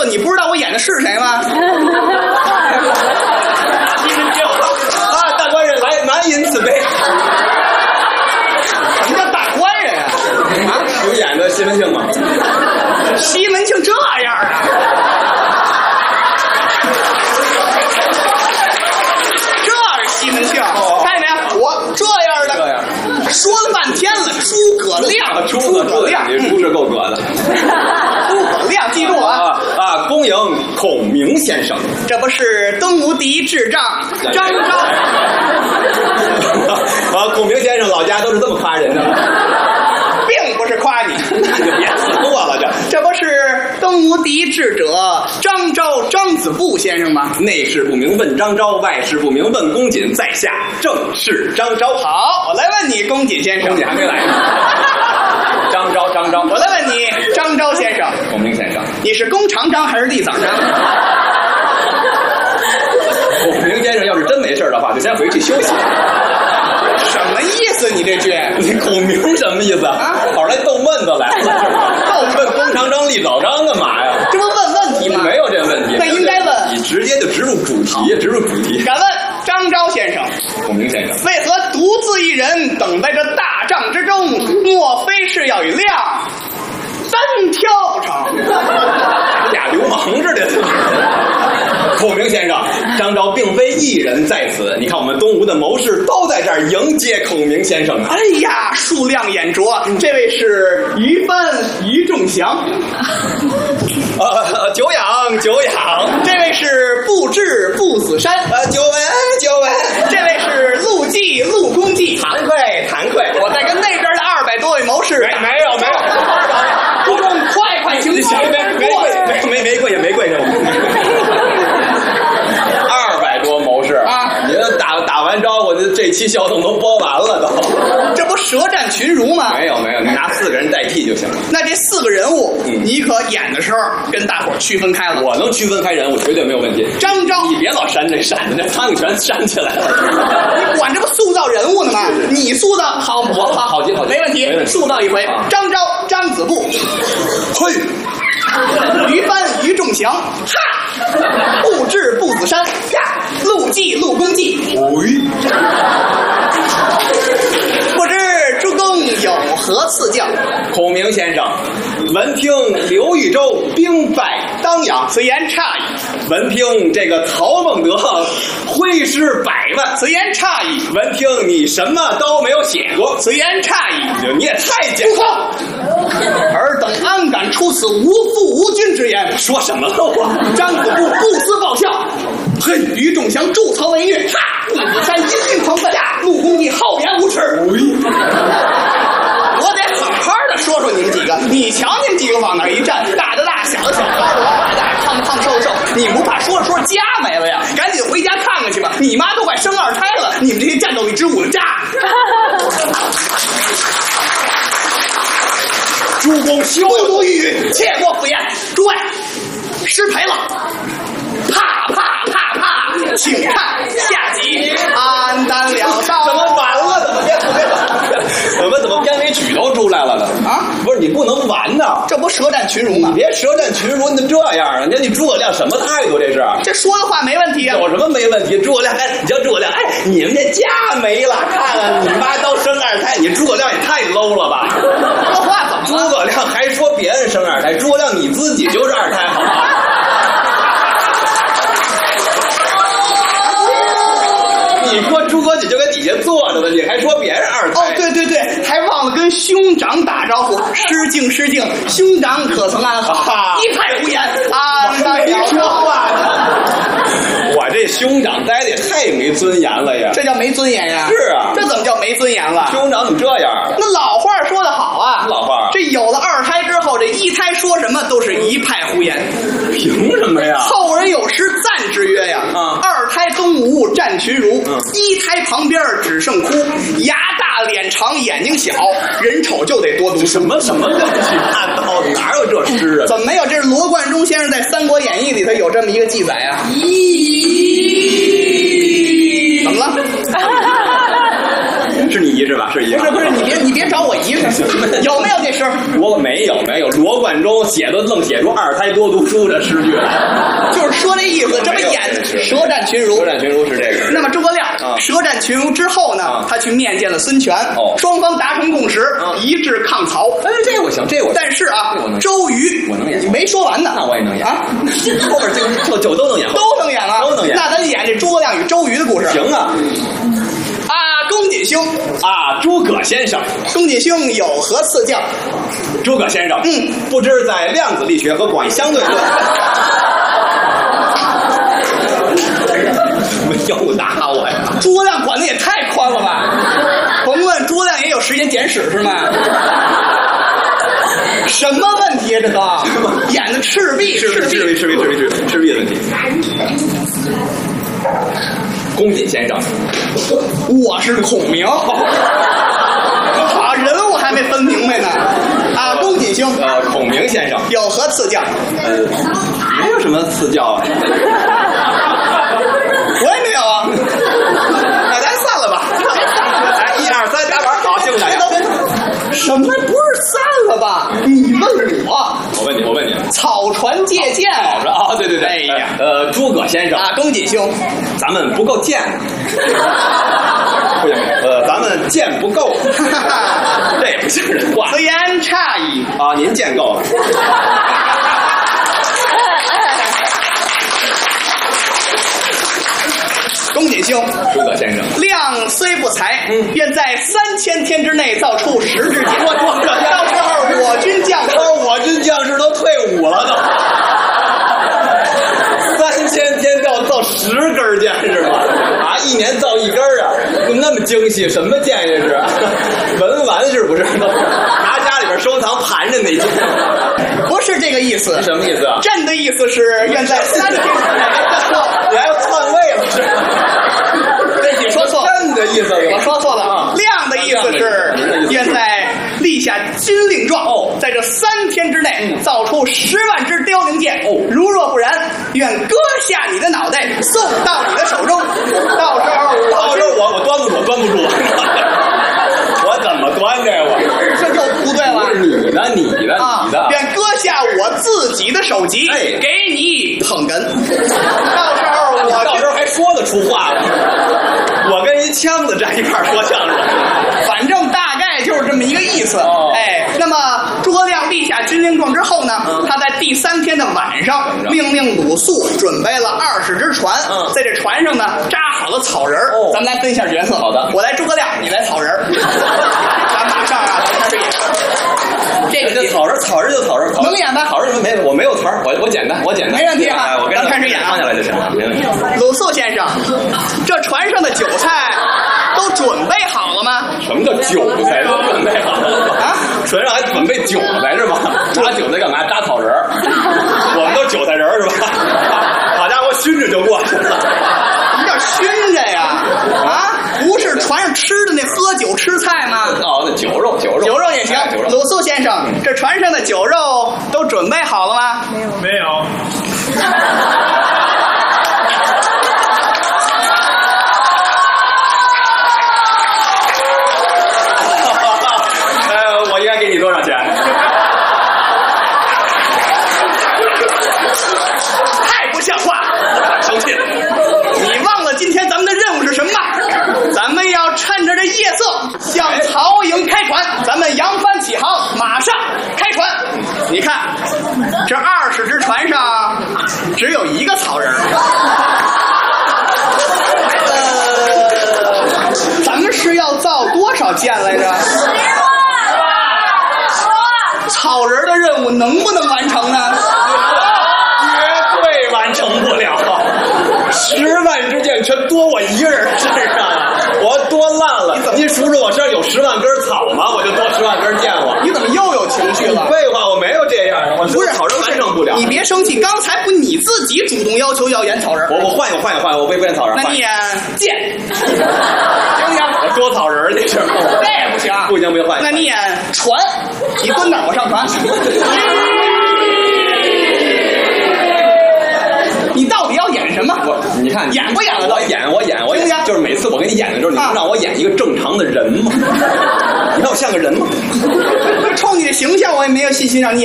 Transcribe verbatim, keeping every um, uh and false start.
你不知道我演的是谁吗？西门庆啊，大官人来，满饮此杯。 什么叫大官人啊？ 啊，有演的西门庆吗？ 西门庆这样啊？这是西门庆，看见没？我这样的， 这样说了半天了，诸葛亮， 诸葛诸葛亮，你诸是够葛的。 诸葛亮，记住了啊啊！恭迎孔明先生， 这不是东吴第一智障张昭。 啊，孔明先生老家都是这么夸人的， 并不是夸你， 那就别死我了。这这不是东吴第一智者张昭张子布先生吗？ 内事不明问张昭，外事不明问公瑾，在下正是张昭。 好，我来问你，公瑾先生。 公瑾还没来呢。张昭，张昭， 我来问你，张昭先生。 孔明先生， 你是弓长张还是地长张？ 孔明先生要是真没事的话，就先回去休息。 什么意思？你这句？ 你孔明什么意思啊？跑来逗闷子来了？逗问弓长张立早张干嘛呀？ 这不问问题吗？ 没有这问题。 那应该问。 你直接就直入主题，直入主题。 敢问张昭先生， 孔明先生， 为何独自一人等在这大帐之中？莫非是要与亮单挑不成？ 俩流氓似的。孔明先生，张昭并非一人在此，你看我们东吴的谋士都在这儿迎接孔明先生啊！ 哎呀，数量眼拙，这位是于帆于仲祥， 呃，久仰久仰， 这位是布置步子山， 呃，久闻久闻， 这位是陆绩陆公绩， 惭愧惭愧， 我在跟那边的二百多位谋士， 没没有没有， 不中快快请坐， 没没没没没跪也没跪着。二百多谋士啊！你打打完招呼，这期笑动都播完了都。 这不舌战群儒吗？ 没有没有，你拿四个人代替就行了。 那这四个人物， 嗯、 你可演的时候跟大伙儿区分开了。 我能区分开人物，绝对没有问题。 张昭， 你别老扇这扇的，那苍蝇全扇起来了。 你管这不塑造人物呢吗？你塑造好，我好， 好极好极， 没问题，塑造一回。啊、张昭，张子布， 嘿。 于帆于仲祥，哈；布置步子山，呀；陆绩陆公绩， 喂。 不知诸公有何赐教？ 孔明先生，闻听刘豫州兵败当阳， 此言差矣。 闻听这个曹孟德挥师百万， 此言差矣。 闻听你什么都没有写过， 此言差矣。 你也太简不错。尔等安敢出此无父无君之言？ 说什么了我？ 张子布不思报效，嘿，于仲祥助曹为虐，哈；步子山阴阴狂愤，呀；陆公绩厚颜无耻。我得好好的说说你们几个，你瞧你们几个往那一站，大的大，小的小，高的高，矮的矮，胖的胖，瘦的瘦，你不怕说着说着家没了呀？赶紧回家看看去吧，你妈都快生二胎了，你们这些战斗力之舞的家。 诸公休不语语，切莫敷衍。诸位，失陪了，啪啪啪啪，请看下集。安丹了烧， 怎么完了？怎么变？怎么怎么片尾曲都出来了呢？啊，不是你不能完呐！ 这不舌战群儒吗？ 你别舌战群儒，你怎么这样啊？你看你诸葛亮什么态度？这是这说的话没问题啊。 有什么没问题？诸葛亮，哎，你叫诸葛亮，哎，你们这家没了，看看你妈都生二胎，你诸葛亮也太 low 了吧？ 这话怎么？ 诸葛亮还说别人生二胎，诸葛亮你自己就是二胎，好吗？你说诸葛瑾就在底下坐着呢，你还说别人二胎？ 哦，对对对，还忘了跟兄长打招呼，失敬失敬，兄长可曾安好？啊、一派胡言，安丹了说话呢。我这兄长待的也太没尊严了呀！ 这叫没尊严呀？ 是啊， 这怎么叫没尊严了？ 兄长怎么这样？ 那老话说得好啊， 老话， 这有了二胎之后，这一胎说什么都是一派胡言。 凭什么呀？ 后人有诗赞之曰呀：啊，二胎东吴战群儒，嗯、一胎旁边只剩哭，牙大脸长眼睛小，人丑就得多读书。 什么什么乱七八糟的，哪有这诗啊？ 怎么没有？这是罗贯中先生在《三国演义》里头有这么一个记载啊。咦，怎么了？ 是你姨是吧？是姨。 不是不是，你别你别找我姨是有没有这诗？ 我没有没有，罗贯中写的愣写出二胎多读书这诗句来， 就是说这意思，这么演舌战群儒。 舌战群儒是这个。 那么诸葛亮啊舌战群儒之后呢， 啊他去面见了孙权， 哦双方达成共识， 啊一致抗曹。 哎，这我行，这我行。 但是啊这我能， 周瑜我能演你没说完呢， 那我也能演啊， 后边这个这酒都能演， 都能演啊， 都能演那咱演这诸葛亮与周瑜的故事。 行啊。 啊，公瑾兄， 啊，诸葛先生， 公瑾兄有何赐教？ 诸葛先生， 嗯， 不知在量子力学和广义相对论。又打我呀！ 诸葛亮管的也太宽了吧？甭问，诸葛亮也有时间简史是吗？什么问题啊？这都演的赤壁， 赤壁，赤壁，赤壁，赤壁，赤壁，赤壁的问题。公瑾先生， 我是孔明。好，人物还没分明白呢。啊，公瑾兄， 呃，孔明先生有何赐教？ 呃，没有什么赐教啊。 我也没有啊。 那咱散了吧。来，一二三，打板，好，辛苦大家。 什么不是散了吧？你问我， 我问你，我问你， 草船借箭好着啊，对对对， 哎呀， 呃，诸葛先生啊，公瑾兄， 咱们不够贱，不行，呃，咱们贱不够，这也不像人话。 此言差矣啊，您贱够了。 公瑾兄， 诸葛先生， 量虽不才， 嗯愿在三千天之内造出十支箭。 我我到时候我军将士， 我军将士都退伍了都，三千天造造十根箭是吧？啊，一年造一根啊，那么精细，什么箭这是？文玩是不是？拿家里边收藏盘着那箭， 不是这个意思。 什么意思啊？ 朕的意思是愿在三天之内。 你还要篡位了是？ 这你说错了， 朕的意思， 我说错了。量的意思是愿在立下军令状， 哦， 在这三天之内嗯造出十万支凋零箭。 哦， 如若不然，愿割下你的脑袋送到你的手中。到时候， 到时候我我端不住，端不住，我怎么端这我？ 这就不对了。 你的，你的， 啊你的， 愿割下我自己的首级， 哎给你捧哏。到时候我到时候还说得出话来，我跟一枪子站一块儿说相声， 反正大概就是这么一个意思。 哦哎，那么诸葛亮立下军令状之后呢， 嗯他在第三天的晚上命令鲁肃准备了二十只船， 嗯在这船上呢扎好了草人儿。 哦咱们来分一下角色。 好的我来诸葛亮，你来草人儿。咱马上啊，咱开始演。这个这草人草人就草人， 能演吧草人没我没有词儿，我我简单，我简单， 没问题啊哎我跟咱开始演啊放下来就行了，没问题。 鲁肃先生，这船上的韭菜都准备好了吗？ 什么叫韭菜都准备好了啊？ 船上还准备韭菜是吧？扎韭菜干嘛？扎草人儿，我们都韭菜人儿是吧？好家伙，熏着就过去了。 什么叫熏着呀？啊，不是船上吃的那喝酒吃菜吗？ 哦，那酒肉，酒肉， 酒肉也行哎酒。肉。 鲁肃先生，这船上的酒肉都准备好了吗？ 没有。 呃，我应该给你多少钱？ 太不像话！ 生气了。 你忘了今天咱们的任务是什么吗？咱们要趁着这夜色向曹营开船，咱们扬帆起航，马上开船。你看，这二十只船上只有一个草人儿。呃，咱们是要造多少箭来着？草人的任务能不能完成呢？ 绝对完成不了，十万支箭全多我一个人身上了，我多烂了。您数数我身上有十万根草吗？我就多十万根箭我。 你怎么又有情绪了？ 废话，我没有这样，我不是草人完成不了。 你别生气，刚才不你自己主动要求要演草人？ 我我换一个换一个换一个，我不演草人。 那你演剑，行不行？ 我多草人这事儿， 这也不行， 不行不行，换一个。 那你演船，你蹲哪儿？我上船。你到底要演什么？ 我你看演不演了都我演我演我演， 行不行就是每次我给你演的时候，你能让我演一个正常的人吗？ 也没有信心让你